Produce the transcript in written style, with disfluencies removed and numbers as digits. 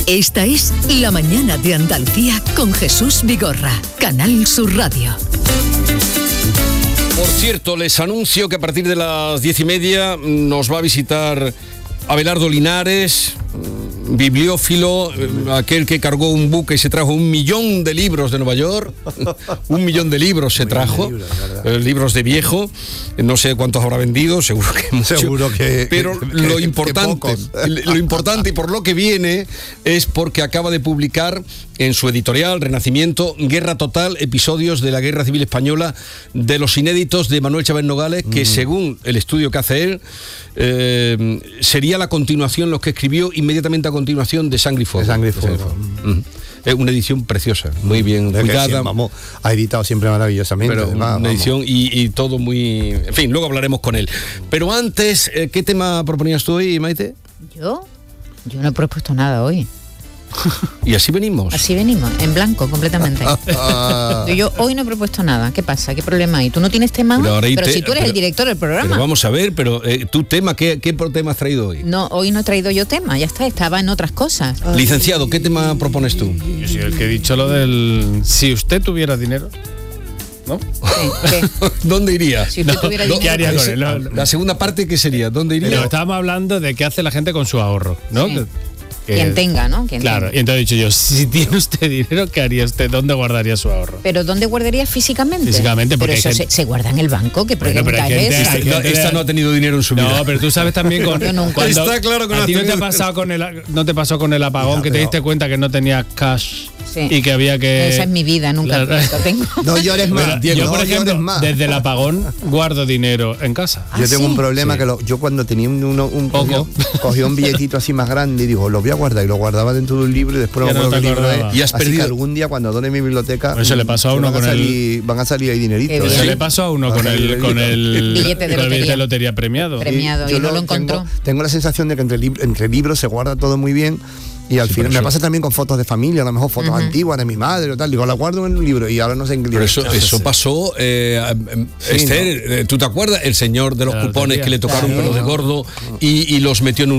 Esta es La Mañana de Andalucía con Jesús Vigorra, Canal Sur Radio. Por cierto, les anuncio que a partir de las 10:30 nos va a visitar Abelardo Linares, bibliófilo, aquel que cargó un buque y se trajo 1 millón de libros de Nueva York. 1 millón de libros se trajo, libros de viejo. No sé cuántos habrá vendido, seguro que muchos. Seguro que. Pero lo importante y por lo que viene es porque acaba de publicar en su editorial Renacimiento, Guerra Total, episodios de la Guerra Civil Española, de los inéditos de Manuel Chávez Nogales, que según el estudio que hace él, sería la continuación, lo que escribió inmediatamente a continuación de Sangre y Fuego. De Sangre y Fuego. Es una edición preciosa, muy bien cuidada. Vamos, ha editado siempre maravillosamente. Pero además, una edición y todo muy... En fin, luego hablaremos con él. Pero antes, ¿qué tema proponías tú hoy, Maite? Yo no he propuesto nada hoy. Y así venimos. Así venimos, en blanco, completamente. Yo hoy no he propuesto nada. ¿Qué pasa? ¿Qué problema hay? ¿Tú no tienes tema? Pero si tú eres el director del programa. Pero vamos a ver, tu tema, ¿qué tema has traído hoy? No, hoy no he traído yo tema, ya está, estaba en otras cosas. Licenciado, ¿qué tema propones tú? Yo soy el que he dicho lo del... Si usted tuviera dinero... ¿No? Sí, ¿Dónde iría? Si usted tuviera dinero, ¿qué haría con él? La segunda parte, ¿qué sería? ¿Dónde iría? Pero estábamos hablando de qué hace la gente con su ahorro, ¿no? Sí. Quien tenga, ¿no? Claro, y entonces he dicho yo, si tiene usted dinero, ¿qué haría usted? ¿Dónde guardaría su ahorro? ¿Pero dónde guardaría físicamente? Físicamente, porque pero eso se guarda en el banco, ¿qué pregunta pero hay es gente- esa? Esta no ha tenido dinero en su vida. No, pero tú sabes también con... Yo nunca. cuando- Está claro que no a has ti no te tenido- ha pasado no te pasó con el apagón, que te diste cuenta que no tenías cash Sí. y que había que... Esa es mi vida, nunca Claro. lo tengo. No llores más, Bueno, Diego, yo, por no ejemplo, llores más. desde el apagón guardo dinero en casa. Yo tengo sí. un problema Sí. que yo cuando tenía un Poco. cogía un billetito así más grande y digo, lo voy a guardar, y lo guardaba dentro de un libro y después Ya no me no acuerdo te qué libro acordabas. es. Y has Así perdido. que algún día cuando done mi biblioteca Pues eso le pasó a uno con van a salir ahí dineritos. Qué bien. Eso ¿Sí? le pasó a uno Van a con salir el Billete de con el billete de lotería. lotería premiado. Premiado, y no lo encontró. Tengo la sensación de que entre libros se guarda todo muy bien. Y al final me pasa también con fotos de familia, a lo mejor fotos antiguas de mi madre o tal. Digo, la guardo en un libro y ahora no sé en qué Pero libro. eso pasó, Esther, ¿tú te acuerdas? El señor de los La cupones lotería. que le tocaron Claro. pelo de gordo y los metió en un